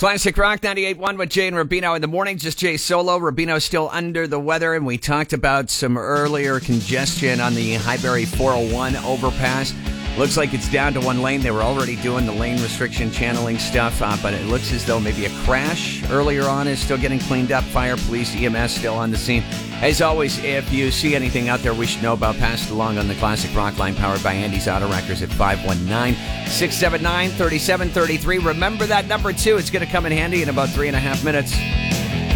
Classic Rock 98.1 with Jay and Rubino in the morning. Just Jay solo. Rubino's still under the weather, and we talked about some earlier congestion on the Highbury 401 overpass. Looks like it's down to one lane. They were already doing the lane restriction channeling stuff, but it looks as though maybe a crash earlier on is still getting cleaned up. Fire, police, EMS still on the scene. As always, if you see anything out there we should know about, pass it along on the Classic Rock line, powered by Andy's Auto Wreckers at 519-679-3733. Remember that number, too. It's going to come in handy in about 3.5 minutes.